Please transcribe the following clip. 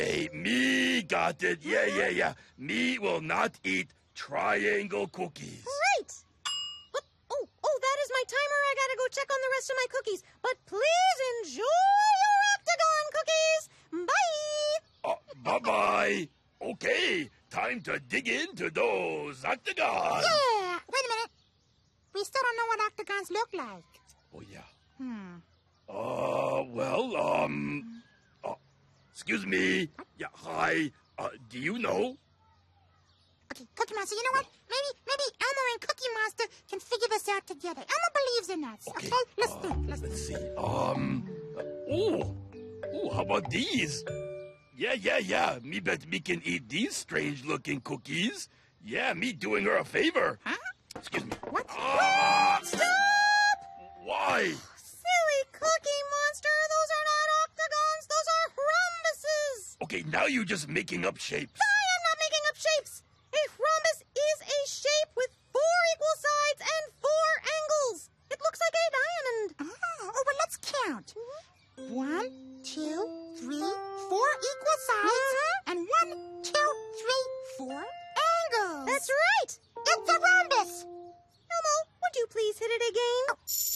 Hey, me got it. Yeah. Me will not eat triangle cookies. Great! But, oh, that is my timer. I gotta go check on the rest of my cookies. But please enjoy your octagon cookies. Bye! Bye-bye. Okay, time to dig into those octagons. Yeah! Wait a minute. We still don't know what octagons look like. Oh, yeah. Excuse me. Yeah, hi. Do you know? Okay, Cookie Monster, you know what? Maybe Elmo and Cookie Monster can figure this out together. Elmo believes in us. Okay? Let's see. How about these? Yeah. Me bet me can eat these strange-looking cookies. Yeah, me doing her a favor. Huh? Excuse me. What? Stop! Why? Silly Cookie Monster. Those are not octagons. Those are rhombuses. Okay, now you're just making up shapes. I am not making up shapes. A rhombus is a shape with 4 equal sides and 4 angles. It looks like a diamond. Oh, well, let's count. 1, 2, 3, 4 equal sides, and 1, 2, 3, 4 angles. That's right. It's a rhombus. Elmo, would you please hit it again? Oh.